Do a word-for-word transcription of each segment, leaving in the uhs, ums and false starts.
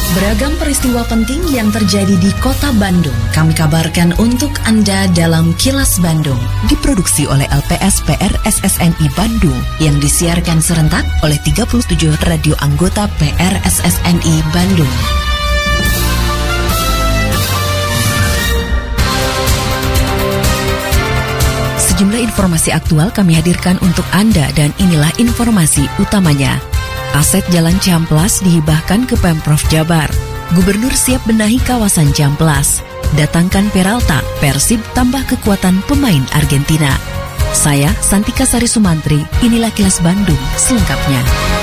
Beragam peristiwa penting yang terjadi di Kota Bandung kami kabarkan untuk Anda dalam Kilas Bandung. Diproduksi oleh L P S P R S S N I Bandung yang disiarkan serentak oleh tiga puluh tujuh radio anggota P R S S N I Bandung. Sejumlah informasi aktual kami hadirkan untuk Anda dan inilah informasi utamanya. Aset Jalan Cihamplas dihibahkan ke Pemprov Jabar. Gubernur siap benahi kawasan Cihamplas. Datangkan Peralta, Persib tambah kekuatan pemain Argentina. Saya Santika Sari Sumantri, inilah Kilas Bandung selengkapnya.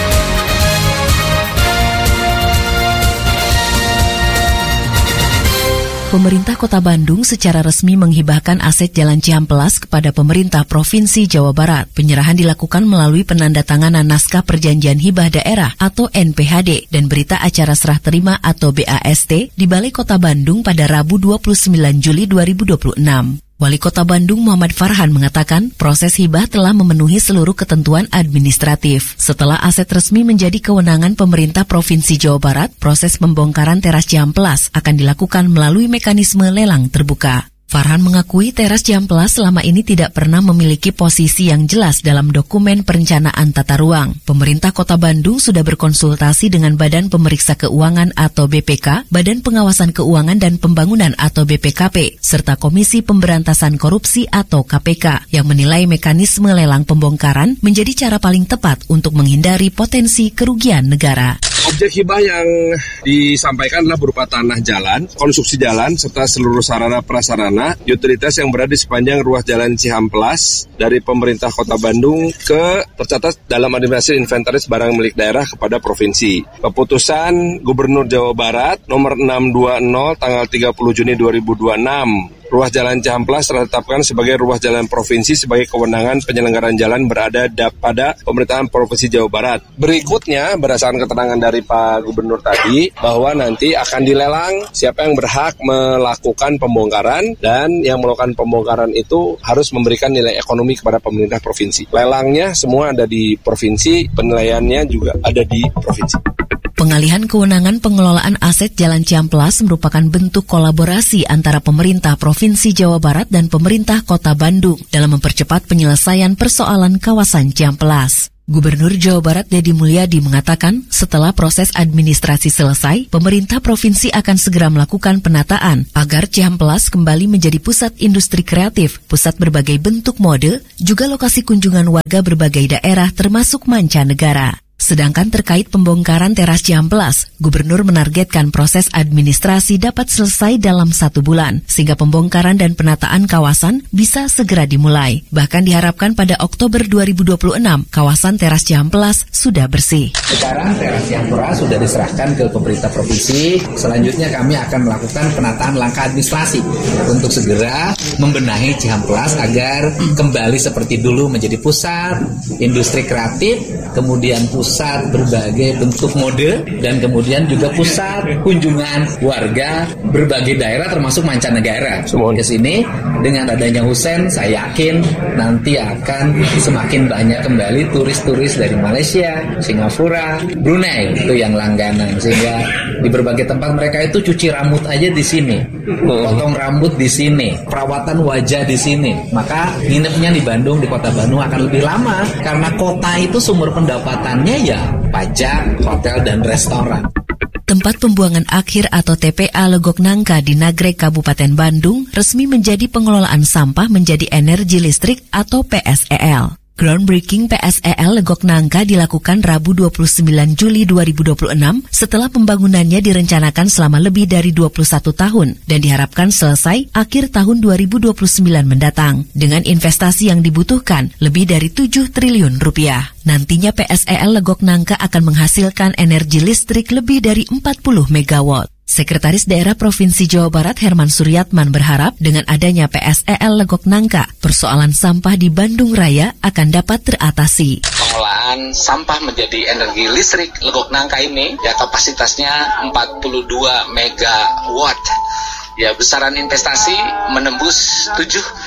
Pemerintah Kota Bandung secara resmi menghibahkan aset Jalan Cihamplas kepada pemerintah Provinsi Jawa Barat. Penyerahan dilakukan melalui penandatanganan naskah perjanjian hibah daerah atau N P H D dan berita acara serah terima atau B A S T di Balai Kota Bandung pada Rabu dua puluh sembilan Juli dua ribu dua puluh enam. Wali Kota Bandung Muhammad Farhan mengatakan proses hibah telah memenuhi seluruh ketentuan administratif. Setelah aset resmi menjadi kewenangan pemerintah Provinsi Jawa Barat, proses pembongkaran teras Cihamplas akan dilakukan melalui mekanisme lelang terbuka. Farhan mengakui teras Cihamplas selama ini tidak pernah memiliki posisi yang jelas dalam dokumen perencanaan tata ruang. Pemerintah Kota Bandung sudah berkonsultasi dengan Badan Pemeriksa Keuangan atau B P K, Badan Pengawasan Keuangan dan Pembangunan atau B P K P, serta Komisi Pemberantasan Korupsi atau K P K yang menilai mekanisme lelang pembongkaran menjadi cara paling tepat untuk menghindari potensi kerugian negara. Objek hibah yang disampaikan adalah berupa tanah jalan, konstruksi jalan, serta seluruh sarana prasarana, utilitas yang berada di sepanjang ruas Jalan Cihamplas dari pemerintah Kota Bandung ke tercatat dalam administrasi inventaris barang milik daerah kepada provinsi. Keputusan Gubernur Jawa Barat nomor enam ratus dua puluh tanggal tiga puluh Juni dua ribu dua puluh enam. Ruas Jalan Cihamplas ditetapkan sebagai ruas jalan provinsi sebagai kewenangan penyelenggaraan jalan berada pada pemerintahan Provinsi Jawa Barat. Berikutnya, berdasarkan keterangan dari Pak Gubernur tadi, bahwa nanti akan dilelang siapa yang berhak melakukan pembongkaran dan yang melakukan pembongkaran itu harus memberikan nilai ekonomi kepada pemerintah provinsi. Lelangnya semua ada di provinsi, penilaiannya juga ada di provinsi. Pengalihan kewenangan pengelolaan aset Jalan Cihamplas merupakan bentuk kolaborasi antara pemerintah Provinsi Jawa Barat dan pemerintah Kota Bandung dalam mempercepat penyelesaian persoalan kawasan Cihamplas. Gubernur Jawa Barat Deddy Mulyadi mengatakan setelah proses administrasi selesai, pemerintah provinsi akan segera melakukan penataan agar Cihamplas kembali menjadi pusat industri kreatif, pusat berbagai bentuk mode, juga lokasi kunjungan warga berbagai daerah termasuk mancanegara. Sedangkan terkait pembongkaran teras Cihamplas, Gubernur menargetkan proses administrasi dapat selesai dalam satu bulan, sehingga pembongkaran dan penataan kawasan bisa segera dimulai. Bahkan diharapkan pada Oktober dua ribu dua puluh enam, kawasan teras Cihamplas sudah bersih. Sekarang teras Cihamplas sudah diserahkan ke pemerintah provinsi, selanjutnya kami akan melakukan penataan langkah administrasi untuk segera membenahi Cihamplas agar kembali seperti dulu menjadi pusat industri kreatif, kemudian pusat pusat berbagai bentuk mode, dan kemudian juga pusat kunjungan warga berbagai daerah termasuk mancanegara. Semua ke sini dengan adanya Husein, saya yakin nanti akan semakin banyak kembali turis-turis dari Malaysia, Singapura, Brunei itu yang langganan, sehingga di berbagai tempat mereka itu cuci rambut aja di sini, potong rambut di sini, perawatan wajah di sini. Maka nginepnya di Bandung, di Kota Bandung akan lebih lama karena kota itu sumber pendapatannya ya pajak, hotel, dan restoran. Tempat pembuangan akhir atau T P A Legok Nangka di Nagrek Kabupaten Bandung resmi menjadi pengelolaan sampah menjadi energi listrik atau P S E L. Groundbreaking P S E L Legok Nangka dilakukan Rabu dua puluh sembilan Juli dua ribu dua puluh enam setelah pembangunannya direncanakan selama lebih dari dua puluh satu tahun dan diharapkan selesai akhir tahun dua ribu dua puluh sembilan mendatang dengan investasi yang dibutuhkan lebih dari tujuh triliun rupiah. Nantinya P S E L Legok Nangka akan menghasilkan energi listrik lebih dari empat puluh megawatt. Sekretaris Daerah Provinsi Jawa Barat Herman Suryatman berharap dengan adanya P S E L Legok Nangka, persoalan sampah di Bandung Raya akan dapat teratasi. Pengolahan sampah menjadi energi listrik Legok Nangka ini ya kapasitasnya empat puluh dua megawatt. Ya, besaran investasi menembus tujuh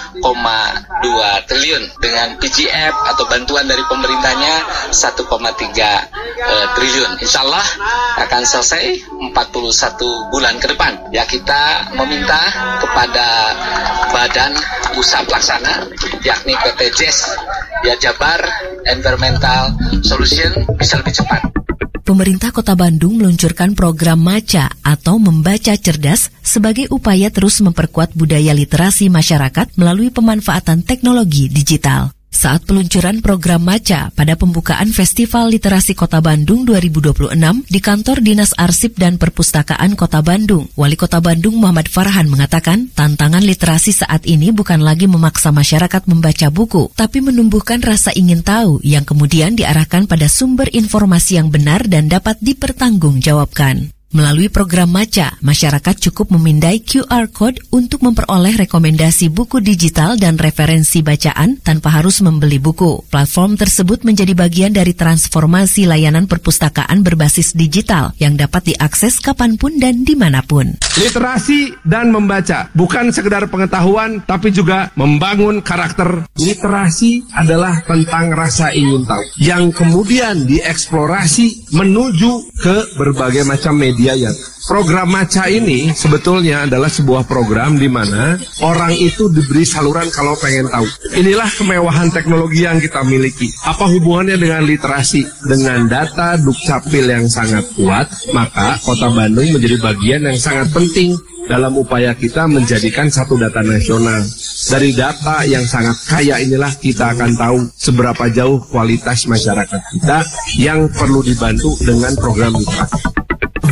koma dua triliun. Dengan P G F atau bantuan dari pemerintahnya satu koma tiga uh, triliun. Insya Allah akan selesai empat puluh satu bulan ke depan. Ya, kita meminta kepada Badan Usaha Pelaksana yakni P T J E S ya Jabar Environmental Solution bisa lebih cepat. Pemerintah Kota Bandung meluncurkan program MACA atau Membaca Cerdas sebagai upaya terus memperkuat budaya literasi masyarakat melalui pemanfaatan teknologi digital. Saat peluncuran program MACA pada pembukaan Festival Literasi Kota Bandung dua ribu dua puluh enam di kantor Dinas Arsip dan Perpustakaan Kota Bandung, Wali Kota Bandung Muhammad Farhan mengatakan, tantangan literasi saat ini bukan lagi memaksa masyarakat membaca buku, tapi menumbuhkan rasa ingin tahu yang kemudian diarahkan pada sumber informasi yang benar dan dapat dipertanggungjawabkan. Melalui program MACA, masyarakat cukup memindai Q R Code untuk memperoleh rekomendasi buku digital dan referensi bacaan tanpa harus membeli buku. Platform tersebut menjadi bagian dari transformasi layanan perpustakaan berbasis digital yang dapat diakses kapanpun dan dimanapun. Literasi dan membaca bukan sekedar pengetahuan, tapi juga membangun karakter. Literasi adalah tentang rasa ingin tahu, yang kemudian dieksplorasi menuju ke berbagai macam media. Ya, program MACA ini sebetulnya adalah sebuah program di mana orang itu diberi saluran kalau pengen tahu. Inilah kemewahan teknologi yang kita miliki. Apa hubungannya dengan literasi? Dengan data Dukcapil yang sangat kuat, maka Kota Bandung menjadi bagian yang sangat penting dalam upaya kita menjadikan satu data nasional. Dari data yang sangat kaya inilah kita akan tahu seberapa jauh kualitas masyarakat kita yang perlu dibantu dengan program literasi.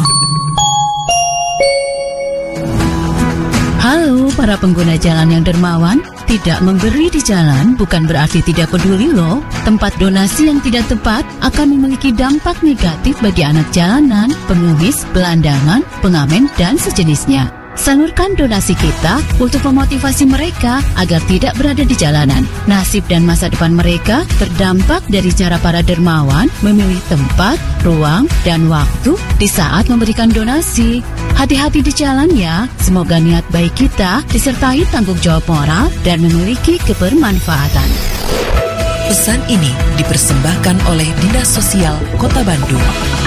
Halo para pengguna jalan yang dermawan, tidak memberi di jalan bukan berarti tidak peduli loh. Tempat donasi yang tidak tepat akan memiliki dampak negatif bagi anak jalanan, pengemis, gelandangan, pengamen, dan sejenisnya. Salurkan donasi kita untuk memotivasi mereka agar tidak berada di jalanan. Nasib dan masa depan mereka terdampak dari cara para dermawan memilih tempat, ruang, dan waktu di saat memberikan donasi. Hati-hati di jalan ya, semoga niat baik kita disertai tanggung jawab moral dan memiliki kebermanfaatan. Pesan ini dipersembahkan oleh Dinas Sosial Kota Bandung.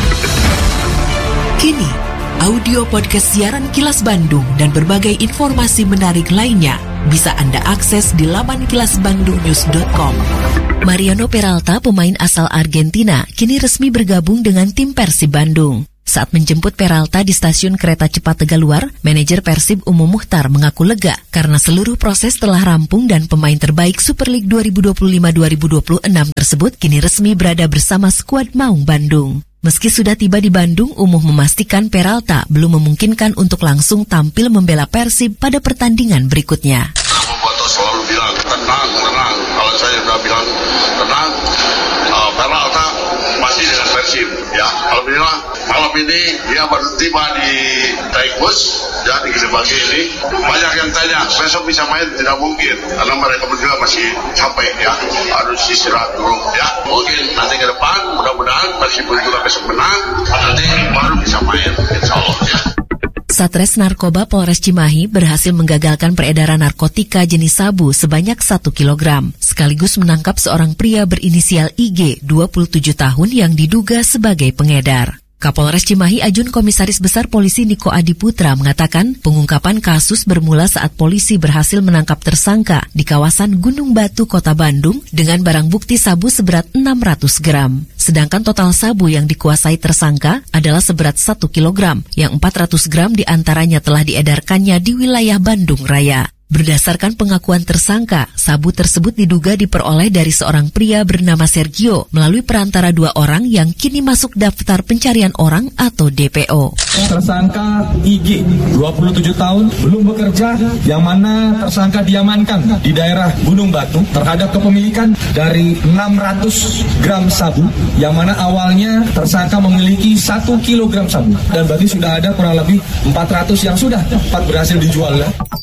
Kini, audio podcast siaran Kilas Bandung dan berbagai informasi menarik lainnya bisa Anda akses di laman kilas bandung news dot com. Mariano Peralta, pemain asal Argentina, kini resmi bergabung dengan tim Persib Bandung. Saat menjemput Peralta di stasiun kereta cepat Tegaluar, manajer Persib Umum Muhtar mengaku lega karena seluruh proses telah rampung dan pemain terbaik Super League dua ribu dua puluh lima dua ribu dua puluh enam tersebut kini resmi berada bersama skuad Maung Bandung. Meski sudah tiba di Bandung, Umuh memastikan Peralta belum memungkinkan untuk langsung tampil membela Persib pada pertandingan berikutnya. Kamu Boto selalu bilang tenang, tenang. Kalau saya sudah bilang tenang, uh, Peralta masih dengan Persib. Ya, alhamdulillah malam ini dia baru tiba di Taikus, ya di Gede-Bage ini. Banyak yang tanya, besok bisa main? Tidak mungkin, karena mereka berdua masih capek ya, harus istirahat dulu ya. Mungkin nanti ke depan, mudah-mudahan meskipun juga besok menang, nanti baru bisa main, insya Allah ya. Satres Narkoba Polres Cimahi berhasil menggagalkan peredaran narkotika jenis sabu sebanyak satu kilogram, sekaligus menangkap seorang pria berinisial I G, dua puluh tujuh tahun yang diduga sebagai pengedar. Kapolres Cimahi Ajun Komisaris Besar Polisi Niko Adiputra mengatakan pengungkapan kasus bermula saat polisi berhasil menangkap tersangka di kawasan Gunung Batu, Kota Bandung dengan barang bukti sabu seberat enam ratus gram. Sedangkan total sabu yang dikuasai tersangka adalah seberat satu kilogram, yang empat ratus gram diantaranya telah diedarkannya di wilayah Bandung Raya. Berdasarkan pengakuan tersangka, sabu tersebut diduga diperoleh dari seorang pria bernama Sergio melalui perantara dua orang yang kini masuk daftar pencarian orang atau D P O. Tersangka I G, dua puluh tujuh tahun, belum bekerja, yang mana tersangka diamankan di daerah Gunung Batu terhadap kepemilikan dari enam ratus gram sabu, yang mana awalnya tersangka memiliki satu kilogram sabu. Dan berarti sudah ada kurang lebih empat ratus yang sudah dapat berhasil dijual.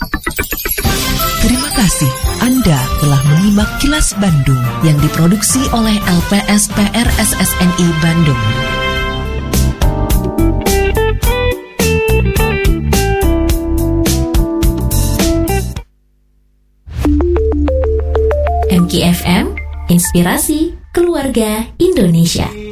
Terima kasih Anda telah menyimak Kilas Bandung yang diproduksi oleh L P S P R S S N I Bandung. Ki F M, inspirasi keluarga Indonesia.